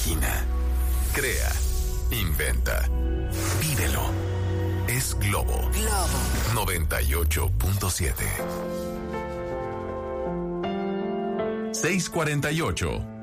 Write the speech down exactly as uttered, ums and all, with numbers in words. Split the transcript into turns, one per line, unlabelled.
Imagina, crea, inventa, vívelo. Es Globo.
Globo
noventa y ocho punto siete. seiscientos cuarenta y ocho.